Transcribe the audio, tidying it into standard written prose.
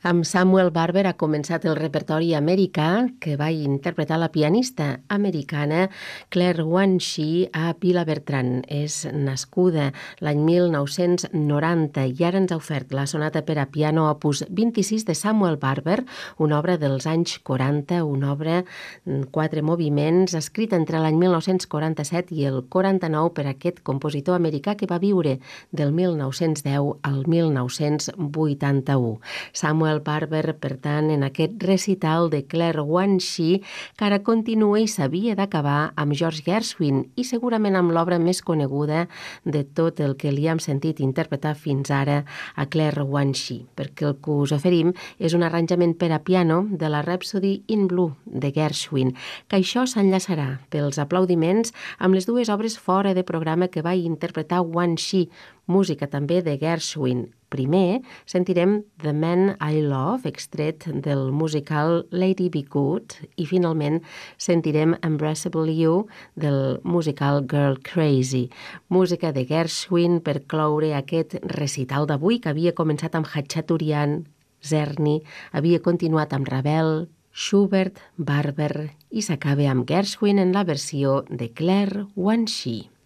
Amb Samuel Barber ha començat el repertori americà que va interpretar la pianista americana Claire Wanshi a Vila Bertran. És nascuda l'any 1990 i ara ens ha ofert la sonata per a piano opus 26 de Samuel Barber, una obra dels anys 40, una obra en 4 moviments, escrita entre l'any 1947 i el 49 per aquest compositor americà que va viure del 1910 al 1981. Samuel Barber, per tant, en aquest recital de Claire Wanshi, que ara continua i s'havia d'acabar amb George Gershwin i segurament amb l'obra més coneguda de tot el que li hem sentit interpretar fins ara a Claire Wanshi, perquè el que us oferim és un arranjament per a piano de la Rhapsody in Blue de Gershwin, que això s'enllaçarà pels aplaudiments amb les dues obres fora de programa que va interpretar Wanshi, música també de Gershwin. Primer sentirem The Man I Love, extret del musical Lady Be Good, i finalment sentirem Embraceable You del musical Girl Crazy. Música de Gershwin per cloure aquest recital d'avui que havia començat amb Khachaturian, Czerny, havia continuat amb Ravel, Schubert, Barber i s'acaba amb Gershwin en la versió de Claire Wanshi.